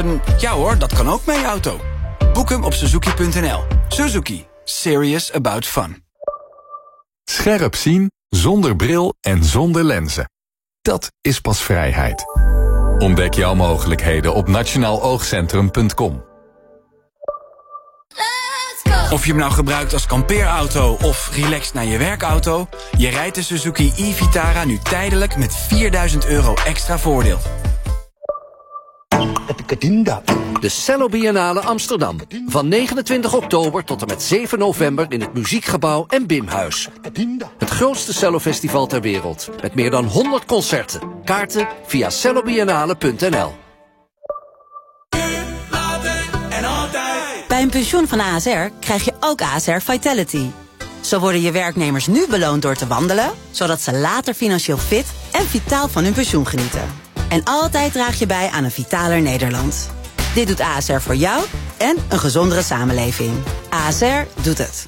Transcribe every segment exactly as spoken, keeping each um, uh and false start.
Ja hoor, dat kan ook met je auto. Boek hem op suzuki punt n l. Suzuki. Serious about fun. Scherp zien, zonder bril en zonder lenzen. Dat is pas vrijheid. Ontdek jouw mogelijkheden op nationaal oogcentrum punt com. Of je hem nou gebruikt als kampeerauto of relaxed naar je werkauto, je rijdt de Suzuki e-Vitara nu tijdelijk met vierduizend euro extra voordeel. De Cello Biennale Amsterdam. Van negenentwintig oktober tot en met zeven november in het Muziekgebouw en Bimhuis. Het grootste cellofestival ter wereld. Met meer dan honderd concerten. Kaarten via cello biennale punt n l. Bij een pensioen van A S R krijg je ook A S R Vitality. Zo worden je werknemers nu beloond door te wandelen, zodat ze later financieel fit en vitaal van hun pensioen genieten. En altijd draag je bij aan een vitaler Nederland. Dit doet A S R voor jou en een gezondere samenleving. A S R doet het.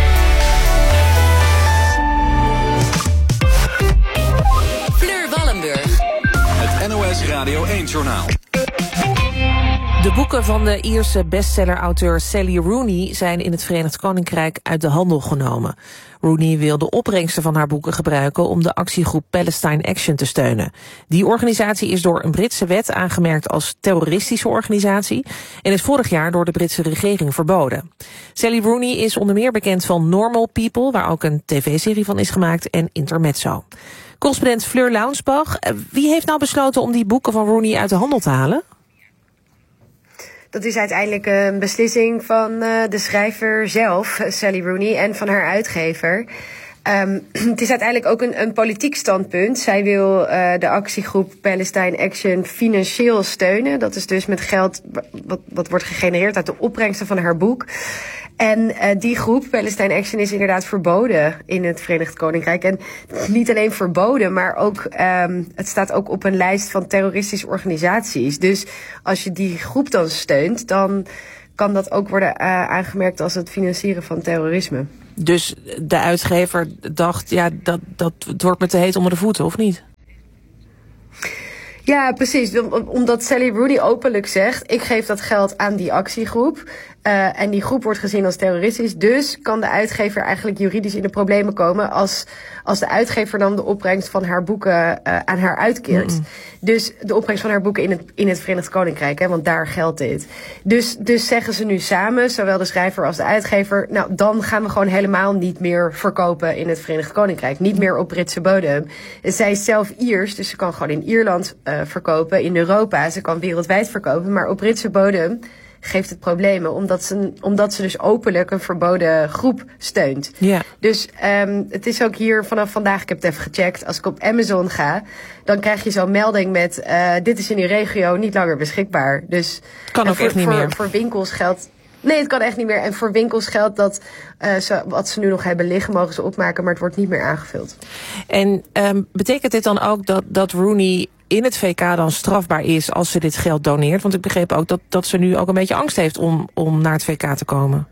Fleur Wallenburg. Het N O S Radio één-journaal. De boeken van de Ierse bestseller-auteur Sally Rooney zijn in het Verenigd Koninkrijk uit de handel genomen. Rooney wil de opbrengsten van haar boeken gebruiken om de actiegroep Palestine Action te steunen. Die organisatie is door een Britse wet aangemerkt als terroristische organisatie en is vorig jaar door de Britse regering verboden. Sally Rooney is onder meer bekend van Normal People, waar ook een tv-serie van is gemaakt, en Intermezzo. Correspondent Fleur Launsbach, wie heeft nou besloten om die boeken van Rooney uit de handel te halen? Dat is uiteindelijk een beslissing van uh, de schrijver zelf, Sally Rooney, en van haar uitgever. Um, het is uiteindelijk ook een, een politiek standpunt. Zij wil uh, de actiegroep Palestine Action financieel steunen. Dat is dus met geld wat, wat wordt gegenereerd uit de opbrengsten van haar boek. En uh, die groep, Palestine Action, is inderdaad verboden in het Verenigd Koninkrijk. En niet alleen verboden, maar ook um, het staat ook op een lijst van terroristische organisaties. Dus als je die groep dan steunt, dan kan dat ook worden uh, aangemerkt als het financieren van terrorisme. Dus de uitgever dacht, ja, dat, dat het wordt me te heet onder de voeten, of niet? Ja, precies. Omdat Sally Rooney openlijk zegt, ik geef dat geld aan die actiegroep. Uh, en die groep wordt gezien als terroristisch. Dus kan de uitgever eigenlijk juridisch in de problemen komen als, als de uitgever dan de opbrengst van haar boeken uh, aan haar uitkeert. Mm-mm. Dus de opbrengst van haar boeken in het, in het Verenigd Koninkrijk, hè, want daar geldt dit. Dus, dus zeggen ze nu samen, zowel de schrijver als de uitgever, nou, dan gaan we gewoon helemaal niet meer verkopen in het Verenigd Koninkrijk. Niet meer op Britse bodem. Zij is zelf Iers, dus ze kan gewoon in Ierland uh, verkopen, in Europa. Ze kan wereldwijd verkopen, maar op Britse bodem geeft het problemen, omdat ze, omdat ze dus openlijk een verboden groep steunt. Ja. Dus um, het is ook hier vanaf vandaag, ik heb het even gecheckt, als ik op Amazon ga, dan krijg je zo'n melding met, uh, dit is in uw regio niet langer beschikbaar. Dus kan ook voor, echt niet voor, meer. Voor winkels geldt, nee, het kan echt niet meer. En voor winkels geldt dat uh, ze, wat ze nu nog hebben liggen, mogen ze opmaken, maar het wordt niet meer aangevuld. En um, betekent dit dan ook dat, dat Rooney in het V K dan strafbaar is als ze dit geld doneert? Want ik begreep ook dat, dat ze nu ook een beetje angst heeft om, om naar het V K te komen.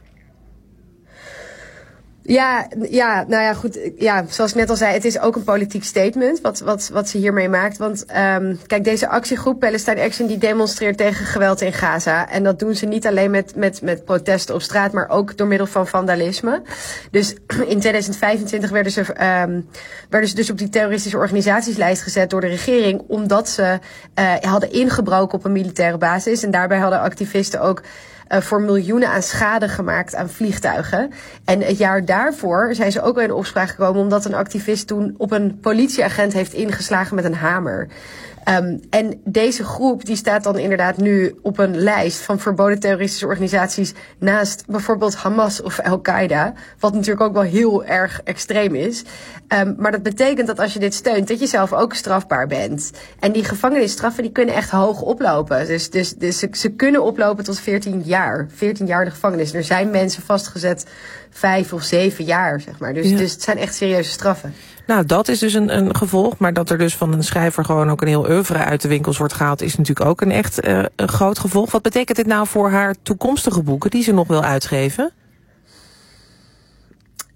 Ja, ja, nou ja, goed. Ja, zoals ik net al zei, het is ook een politiek statement wat, wat, wat ze hiermee maakt. Want um, kijk, deze actiegroep Palestine Action die demonstreert tegen geweld in Gaza. En dat doen ze niet alleen met, met, met protesten op straat, maar ook door middel van vandalisme. Dus in tweeduizend vijfentwintig werden ze, um, werden ze dus op die terroristische organisatieslijst gezet door de regering, omdat ze uh, hadden ingebroken op een militaire basis. En daarbij hadden activisten ook Uh, voor miljoenen aan schade gemaakt aan vliegtuigen. En het jaar daarvoor zijn ze ook wel in opspraak gekomen omdat een activist toen op een politieagent heeft ingeslagen met een hamer. Um, en deze groep die staat dan inderdaad nu op een lijst van verboden terroristische organisaties naast bijvoorbeeld Hamas of Al-Qaeda, wat natuurlijk ook wel heel erg extreem is. Um, maar dat betekent dat als je dit steunt, dat je zelf ook strafbaar bent. En die gevangenisstraffen die kunnen echt hoog oplopen. Dus, dus, dus ze, ze kunnen oplopen tot veertien jaar. veertien jaar de gevangenis. Er zijn mensen vastgezet vijf of zeven jaar, zeg maar. Dus, ja. dus het zijn echt serieuze straffen. Nou, dat is dus een, een gevolg. Maar dat er dus van een schrijver gewoon ook een heel oeuvre uit de winkels wordt gehaald, is natuurlijk ook een echt uh, een groot gevolg. Wat betekent dit nou voor haar toekomstige boeken die ze nog wil uitgeven?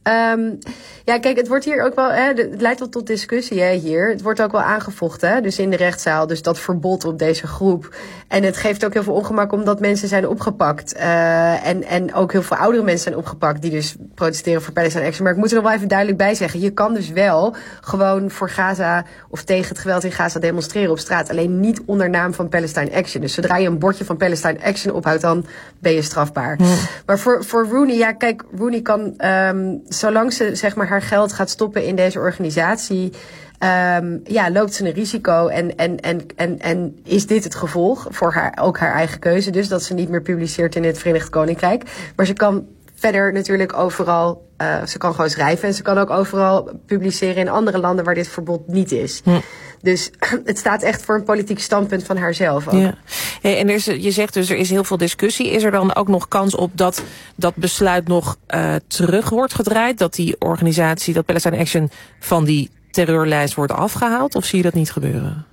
Um, ja, kijk, het wordt hier ook wel, hè, het leidt wel tot discussie hè, hier. Het wordt ook wel aangevochten, hè, dus in de rechtszaal. Dus dat verbod op deze groep. En het geeft ook heel veel ongemak omdat mensen zijn opgepakt. Uh, en, en ook heel veel oudere mensen zijn opgepakt die dus protesteren voor Palestine Action. Maar ik moet er nog wel even duidelijk bij zeggen. Je kan dus wel gewoon voor Gaza of tegen het geweld in Gaza demonstreren op straat. Alleen niet onder naam van Palestine Action. Dus zodra je een bordje van Palestine Action ophoudt, dan ben je strafbaar. Ja. Maar voor, voor Rooney, ja kijk, Rooney kan... Um, zolang ze zeg maar haar geld gaat stoppen in deze organisatie, um, ja, loopt ze een risico. En, en, en, en, en is dit het gevolg voor haar, ook haar eigen keuze, dus dat ze niet meer publiceert in het Verenigd Koninkrijk. Maar ze kan verder natuurlijk overal, uh, ze kan gewoon schrijven en ze kan ook overal publiceren in andere landen waar dit verbod niet is. Hm. Dus het staat echt voor een politiek standpunt van haarzelf ook. Ja. Hey, en er is, je zegt dus er is heel veel discussie. Is er dan ook nog kans op dat dat besluit nog uh, terug wordt gedraaid? Dat die organisatie, dat Palestine Action van die terreurlijst wordt afgehaald? Of zie je dat niet gebeuren?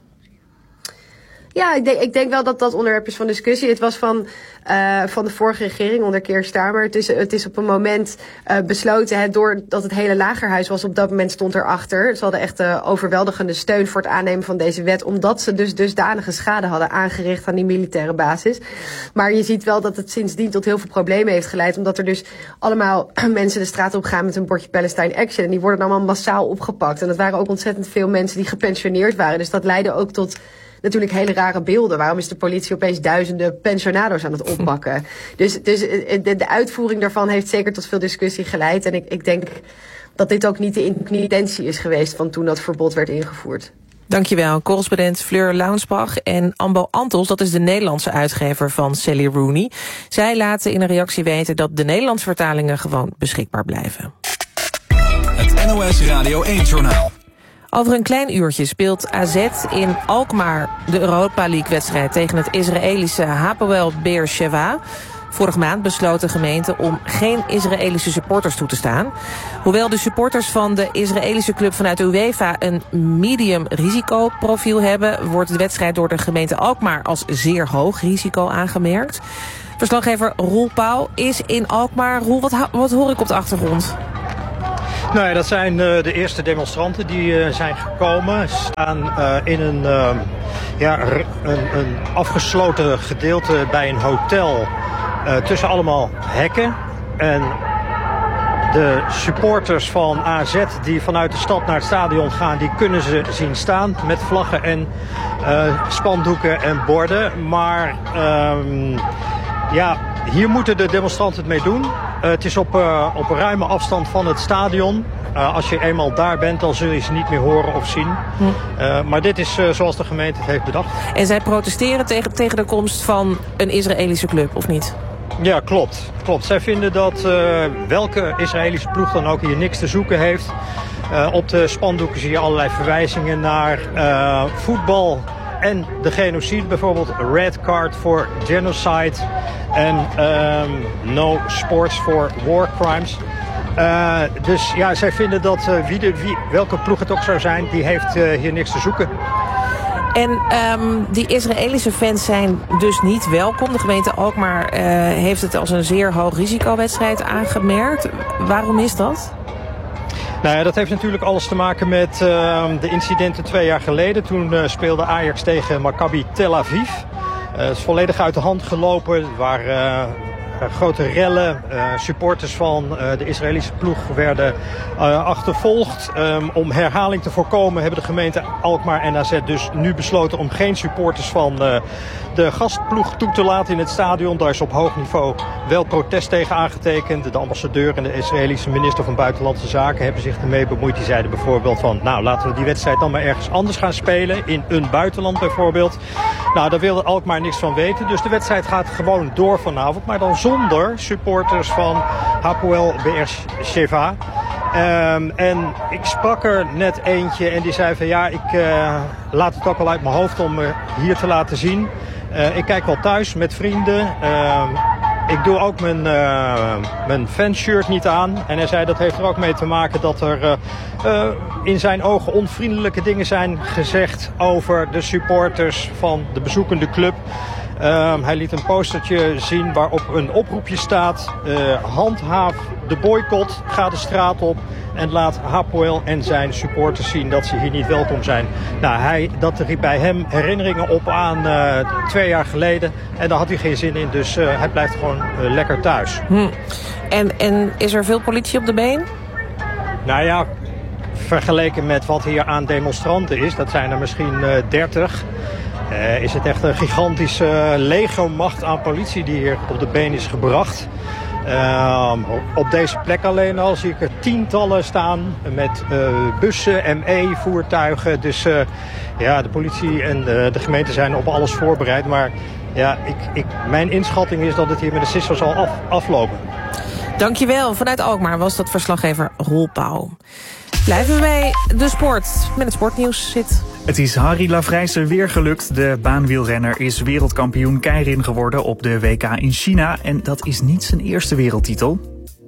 Ja, ik denk, ik denk wel dat dat onderwerp is van discussie. Het was van, uh, van de vorige regering onder Keir Starmer. Het is, het is op een moment uh, besloten, hè, doordat het hele lagerhuis was op dat moment stond erachter. Ze hadden echt uh, overweldigende steun voor het aannemen van deze wet, omdat ze dus dusdanige schade hadden aangericht aan die militaire basis. Maar je ziet wel dat het sindsdien tot heel veel problemen heeft geleid, omdat er dus allemaal mensen de straat op gaan met een bordje Palestine Action. En die worden allemaal massaal opgepakt. En dat waren ook ontzettend veel mensen die gepensioneerd waren. Dus dat leidde ook tot natuurlijk hele rare beelden. Waarom is de politie opeens duizenden pensionado's aan het oppakken? Dus, dus de, de uitvoering daarvan heeft zeker tot veel discussie geleid. En ik, ik denk dat dit ook niet de intentie is geweest van toen dat verbod werd ingevoerd. Dankjewel, correspondent Fleur Launsbach. En Ambo Antos, dat is de Nederlandse uitgever van Sally Rooney. Zij laten in een reactie weten dat de Nederlandse vertalingen gewoon beschikbaar blijven. Het N O S Radio één-journaal. Over een klein uurtje speelt A Z in Alkmaar de Europa League-wedstrijd tegen het Israëlische Hapoel Be'er Sheva. Vorige maand besloot de gemeente om geen Israëlische supporters toe te staan. Hoewel de supporters van de Israëlische club vanuit de UEFA een medium risicoprofiel hebben, wordt de wedstrijd door de gemeente Alkmaar als zeer hoog risico aangemerkt. Verslaggever Roel Pauw is in Alkmaar. Roel, wat, wat hoor ik op de achtergrond? Nou ja, dat zijn uh, de eerste demonstranten die uh, zijn gekomen. Ze staan uh, in een, uh, ja, een, een afgesloten gedeelte bij een hotel uh, tussen allemaal hekken. En de supporters van A Z die vanuit de stad naar het stadion gaan, die kunnen ze zien staan met vlaggen en uh, spandoeken en borden. Maar um, ja, hier moeten de demonstranten het mee doen. Uh, het is op, uh, op een ruime afstand van het stadion. Uh, als je eenmaal daar bent, dan zul je ze niet meer horen of zien. Hm. Uh, maar dit is uh, zoals de gemeente het heeft bedacht. En zij protesteren tegen, tegen de komst van een Israëlische club, of niet? Ja, klopt. klopt. Zij vinden dat uh, welke Israëlische ploeg dan ook hier niks te zoeken heeft. Uh, op de spandoeken zie je allerlei verwijzingen naar uh, voetbal en de genocide. Bijvoorbeeld red card for genocide en um, no sports for war crimes. Uh, dus ja, zij vinden dat uh, wie de, wie, welke ploeg het ook zou zijn, die heeft uh, hier niks te zoeken. En um, die Israëlische fans zijn dus niet welkom. De gemeente Alkmaar uh, heeft het als een zeer hoog risicowedstrijd aangemerkt. Waarom is dat? Nou ja, dat heeft natuurlijk alles te maken met uh, de incidenten twee jaar geleden. Toen uh, speelde Ajax tegen Maccabi Tel Aviv. Uh, het is volledig uit de hand gelopen. Waar uh, grote rellen, uh, supporters van uh, de Israëlische ploeg werden uh, achtervolgd. Um, om herhaling te voorkomen hebben de gemeente Alkmaar en A Z dus nu besloten om geen supporters van uh, de gastploeg toe te laten in het stadion. Daar is op hoog niveau wel protest tegen aangetekend. De ambassadeur en de Israëlische minister van Buitenlandse Zaken hebben zich ermee bemoeid. Die zeiden bijvoorbeeld van, nou laten we die wedstrijd dan maar ergens anders gaan spelen. In een buitenland bijvoorbeeld. Nou, daar wilde Alkmaar niks van weten. Dus de wedstrijd gaat gewoon door vanavond. Maar dan zonder supporters van Hapoel Be'er Sheva. Um, en ik sprak er net eentje en die zei van ja, ik uh, laat het ook al uit mijn hoofd om uh, hier te laten zien. Uh, ik kijk wel thuis met vrienden. Uh, ik doe ook mijn, uh, mijn fanshirt niet aan. En hij zei dat heeft er ook mee te maken dat er uh, uh, in zijn ogen onvriendelijke dingen zijn gezegd over de supporters van de bezoekende club. Uh, hij liet een postertje zien waarop een oproepje staat. Uh, handhaaf de boycott, ga de straat op en laat Hapoel en zijn supporters zien dat ze hier niet welkom zijn. Nou, hij, dat riep bij hem herinneringen op aan uh, twee jaar geleden. En daar had hij geen zin in, dus uh, hij blijft gewoon uh, lekker thuis. Hm. En, en is er veel politie op de been? Nou ja, vergeleken met wat hier aan demonstranten is, dat zijn er misschien uh, dertig... Uh, is het echt een gigantische uh, legermacht aan politie die hier op de been is gebracht. Uh, op deze plek alleen al zie ik er tientallen staan met uh, bussen, M E-voertuigen. Dus uh, ja, de politie en de, de gemeente zijn op alles voorbereid. Maar ja, ik, ik, mijn inschatting is dat het hier met de sisser zal af, aflopen. Dankjewel. Vanuit Alkmaar was dat verslaggever Roel Pauw. Blijven we bij de sport. Met het sportnieuws zit... Het is Harry Lavrijsen weer gelukt. De baanwielrenner is wereldkampioen keirin geworden op de W K in China. En dat is niet zijn eerste wereldtitel.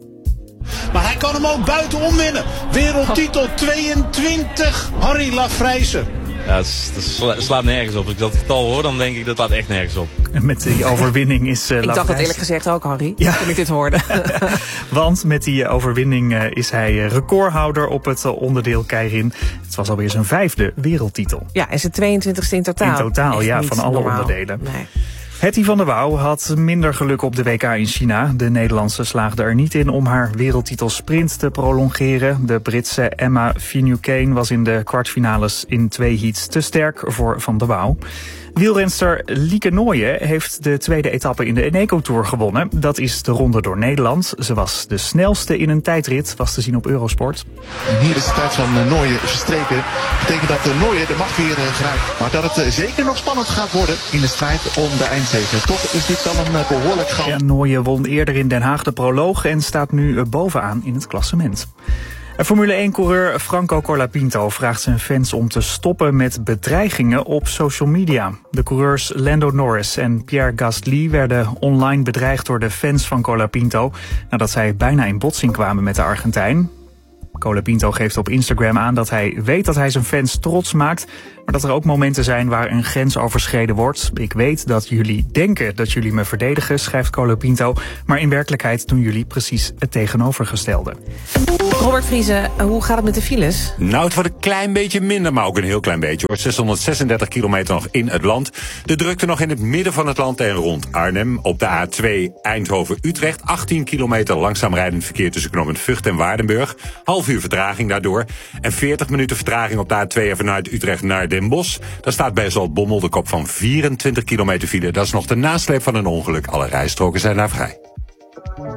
Maar hij kan hem ook buitenom winnen. Wereldtitel tweeëntwintig, Harry Lavrijsen. Ja, het slaat nergens op. Als ik dat getal hoor, dan denk ik dat slaat echt nergens op. En met die overwinning is uh, Ik dacht dat eerlijk gezegd ook, Harry, ja. toen ik dit hoorde. Want met die overwinning uh, is hij recordhouder op het uh, onderdeel keirin. Het was alweer zijn vijfde wereldtitel. Ja, en zijn tweeëntwintigste in totaal. In totaal, echt ja, van alle normaal. onderdelen. Nee. Hetty van der Wouw had minder geluk op de W K in China. De Nederlandse slaagde er niet in om haar wereldtitel sprint te prolongeren. De Britse Emma Finucane was in de kwartfinales in twee heats te sterk voor Van der Wouw. Wielrenster Lieke Nooijen heeft de tweede etappe in de Eneco Tour gewonnen. Dat is de ronde door Nederland. Ze was de snelste in een tijdrit, was te zien op Eurosport. En hier is de tijd van Nooijen verstreken. Dat betekent dat de Nooijen de macht weer grijpt. Maar dat het zeker nog spannend gaat worden in de strijd om de eindzege. Toch is dit dan een behoorlijk gat. Ja, Nooijen won eerder in Den Haag de proloog en staat nu bovenaan in het klassement. Formule één-coureur Franco Colapinto vraagt zijn fans om te stoppen met bedreigingen op social media. De coureurs Lando Norris en Pierre Gasly werden online bedreigd door de fans van Colapinto nadat zij bijna in botsing kwamen met de Argentijn. Colapinto geeft op Instagram aan dat hij weet dat hij zijn fans trots maakt, maar dat er ook momenten zijn waar een grens overschreden wordt. Ik weet dat jullie denken dat jullie me verdedigen, schrijft Colapinto, maar in werkelijkheid doen jullie precies het tegenovergestelde. Robert Vriese, hoe gaat het met de files? Nou, het wordt een klein beetje minder, maar ook een heel klein beetje hoor. zeshonderdzesendertig kilometer nog in het land. De drukte nog in het midden van het land en rond Arnhem. Op de A twee Eindhoven-Utrecht. achttien kilometer langzaam rijdend verkeer tussen knooppunt Vught en Waardenburg. Half uur vertraging daardoor. En veertig minuten vertraging op de A twee vanuit Utrecht naar Den Bosch. Daar staat bij Zaltbommel de kop van vierentwintig kilometer file. Dat is nog de nasleep van een ongeluk. Alle rijstroken zijn daar vrij.